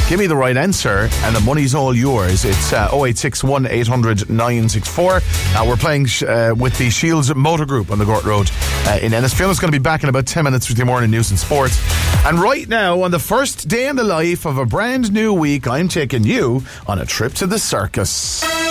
Give me the right answer and the money's all yours. It's 0861 800 964. We're playing with the Shields Motor Group on the Gort Road in Ennis. Fiona's going to be back in about 10 minutes with your morning news and sports. And right now, on the first day in the life of a brand new week, I'm taking you on a trip to the circus.